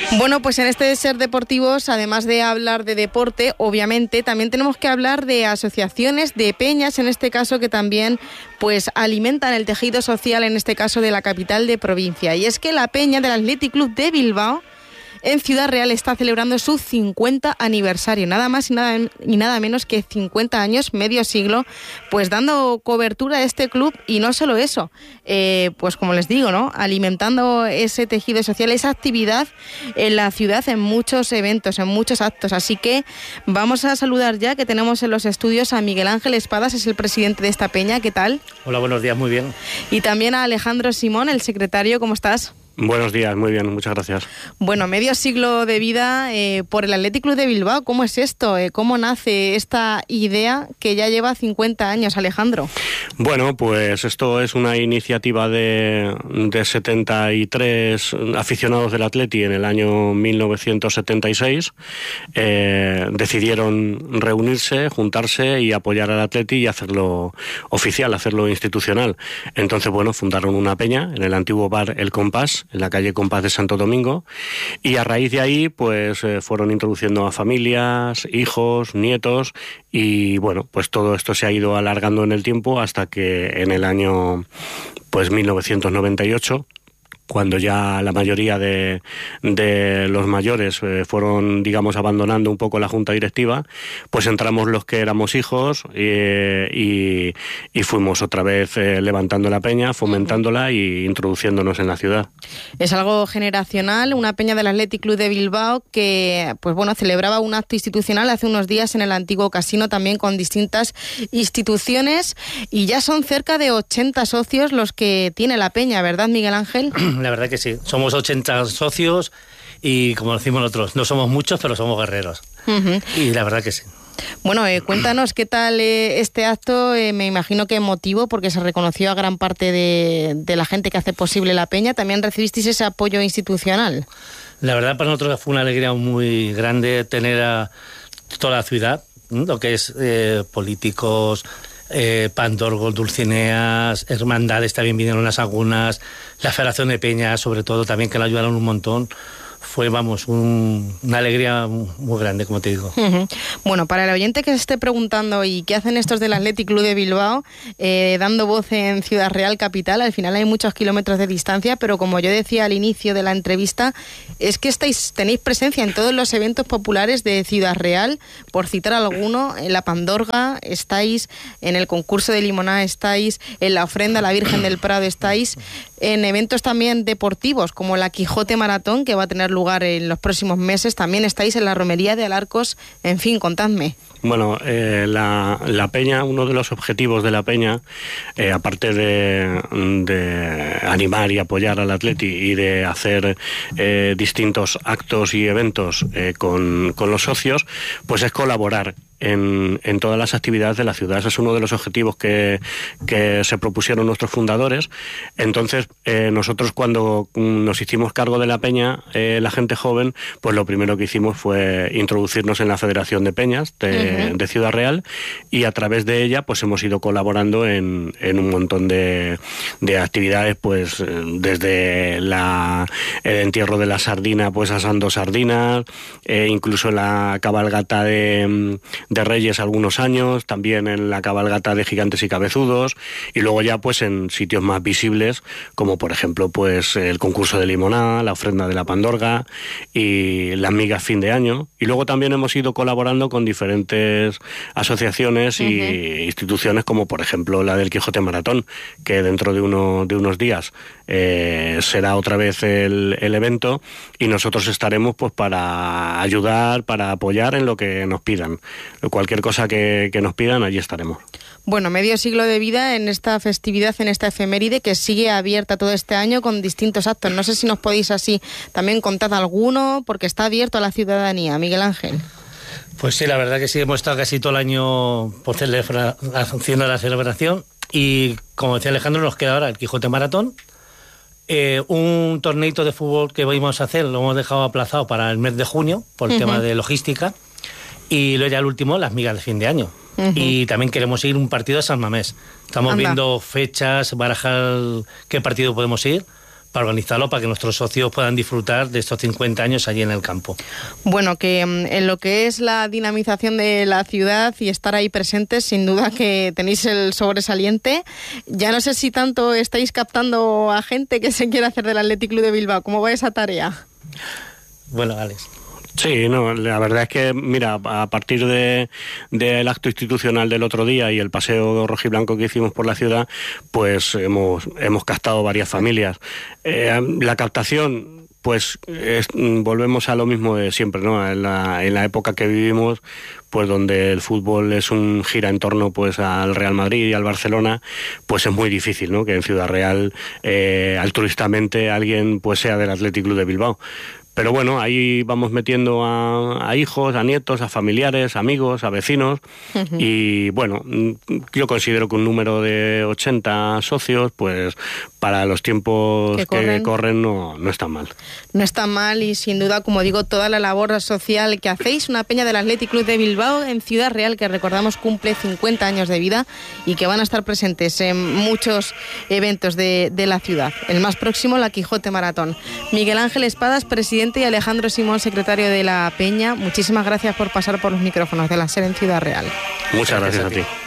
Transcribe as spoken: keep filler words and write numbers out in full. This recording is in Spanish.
Bueno, pues en este Ser Deportivos, además de hablar de deporte, obviamente, también tenemos que hablar de asociaciones, de peñas, en este caso, que también pues alimentan el tejido social, en este caso de la capital de provincia. Y es que la peña del Athletic Club de Bilbao, en Ciudad Real, está celebrando su cincuenta aniversario, nada más y nada, y nada menos que cincuenta años, medio siglo, pues dando cobertura a este club, y no solo eso, eh, pues como les digo, ¿no?, alimentando ese tejido social, esa actividad en la ciudad, en muchos eventos, en muchos actos. Así que vamos a saludar ya, que tenemos en los estudios a Miguel Ángel Espadas, es el presidente de esta peña. ¿Qué tal? Hola, buenos días, muy bien. Y también a Alejandro Simón, el secretario. ¿Cómo estás? Buenos días, muy bien, muchas gracias. Bueno, medio siglo de vida eh, por el Athletic Club de Bilbao. ¿Cómo es esto? Eh, ¿Cómo nace esta idea que ya lleva cincuenta años, Alejandro? Bueno, pues esto es una iniciativa de, de setenta y tres aficionados del Atleti en el año mil novecientos setenta y seis. Eh, decidieron reunirse, juntarse y apoyar al Atleti y hacerlo oficial, hacerlo institucional. Entonces, bueno, fundaron una peña en el antiguo bar El Compás, en la calle Compás de Santo Domingo, y a raíz de ahí pues eh, fueron introduciendo a familias, hijos, nietos, y bueno, pues todo esto se ha ido alargando en el tiempo hasta que en el año pues mil novecientos noventa y ocho, cuando ya la mayoría de, de los mayores eh, fueron, digamos, abandonando un poco la junta directiva, pues entramos los que éramos hijos eh, y, y fuimos otra vez eh, levantando la peña, fomentándola e introduciéndonos en la ciudad. Es algo generacional, una peña del Athletic Club de Bilbao que, pues bueno, celebraba un acto institucional hace unos días en el antiguo casino, también con distintas instituciones, y ya son cerca de ochenta socios los que tiene la peña, ¿verdad, Miguel Ángel? La verdad que sí, somos ochenta socios y, como decimos nosotros, no somos muchos, pero somos guerreros. Uh-huh. Y la verdad que sí. Bueno, eh, cuéntanos qué tal eh, este acto, eh, me imagino que emotivo, porque se reconoció a gran parte de, de la gente que hace posible la peña. ¿También recibisteis ese apoyo institucional? La verdad, para nosotros fue una alegría muy grande tener a toda la ciudad, lo que es eh, políticos, Eh, Pandorgos, Dulcineas, hermandades también vinieron, las algunas, la Federación de Peñas, sobre todo, también, que la ayudaron un montón. Fue, vamos, un, una alegría muy grande, como te digo. Uh-huh. Bueno, para el oyente que se esté preguntando ¿y qué hacen estos del Athletic Club de Bilbao eh, dando voz en Ciudad Real capital? Al final hay muchos kilómetros de distancia, pero como yo decía al inicio de la entrevista, es que estáis tenéis presencia en todos los eventos populares de Ciudad Real. Por citar alguno, en la Pandorga estáis, en el concurso de limonada estáis, en la ofrenda a la Virgen del Prado estáis, en eventos también deportivos como la Quijote Maratón, que va a tener lugar en los próximos meses, también estáis en la romería de Alarcos. En fin, contadme. Bueno, eh, la, la peña, uno de los objetivos de la peña, eh, aparte de, de animar y apoyar al Atleti y de hacer eh, distintos actos y eventos eh, con, con los socios, pues es colaborar En, en todas las actividades de la ciudad. Ese es uno de los objetivos que, que se propusieron nuestros fundadores. Entonces, eh, nosotros cuando nos hicimos cargo de la peña, eh, la gente joven, pues lo primero que hicimos fue introducirnos en la Federación de Peñas de, uh-huh. de Ciudad Real, y a través de ella pues hemos ido colaborando en, en un montón de, de actividades, pues desde la, el entierro de la sardina, pues asando sardinas, eh, incluso la cabalgata de de Reyes algunos años, también en la cabalgata de Gigantes y Cabezudos, y luego ya pues en sitios más visibles, como por ejemplo pues el concurso de limonada, la ofrenda de la Pandorga y las migas fin de año. Y luego también hemos ido colaborando con diferentes asociaciones y uh-huh. instituciones, como por ejemplo la del Quijote Maratón, que dentro de, uno, de unos días eh, será otra vez el, el evento, y nosotros estaremos pues para ayudar, para apoyar en lo que nos pidan. Cualquier cosa que, que nos pidan, allí estaremos. Bueno, medio siglo de vida en esta festividad, en esta efeméride que sigue abierta todo este año con distintos actos. No sé si nos podéis así también contar alguno, porque está abierto a la ciudadanía. Miguel Ángel. Pues sí, la verdad que sí, hemos estado casi todo el año por celebra, haciendo la celebración, y como decía Alejandro, nos queda ahora el Quijote Maratón. Eh, un torneito de fútbol que íbamos a hacer lo hemos dejado aplazado para el mes de junio por el uh-huh. tema de logística. Y luego ya el último, las migas de fin de año. Uh-huh. Y también queremos ir un partido a San Mamés. Estamos Anda. viendo fechas, barajar qué partido podemos ir, para organizarlo, para que nuestros socios puedan disfrutar de estos cincuenta años allí en el campo. Bueno, que en lo que es la dinamización de la ciudad y estar ahí presentes, sin duda que tenéis el sobresaliente. Ya no sé si tanto estáis captando a gente que se quiere hacer del Athletic Club de Bilbao. ¿Cómo va esa tarea? Bueno, Alex. Sí, no, la verdad es que, mira, a partir de del acto institucional del otro día y el paseo rojiblanco que hicimos por la ciudad, pues hemos hemos captado varias familias. Eh, la captación, pues es, volvemos a lo mismo de siempre, ¿no? En la, en la época que vivimos, pues donde el fútbol es un gira en torno pues al Real Madrid y al Barcelona, pues es muy difícil, ¿no? Que en Ciudad Real eh, altruistamente alguien pues sea del Athletic Club de Bilbao. Pero bueno, ahí vamos metiendo a, a hijos, a nietos, a familiares, amigos, a vecinos. Uh-huh. Y bueno, yo considero que un número de ochenta socios, pues para los tiempos que corren, que corren no, no está mal. No está mal y sin duda, como digo, toda la labor social que hacéis, una peña del Athletic Club de Bilbao en Ciudad Real que recordamos cumple cincuenta años de vida y que van a estar presentes en muchos eventos de, de la ciudad. El más próximo, la Quijote Maratón. Miguel Ángel Espadas, presidente, y Alejandro Simón, secretario de la Peña, muchísimas gracias por pasar por los micrófonos de la SER en Ciudad Real. Muchas gracias, gracias a ti.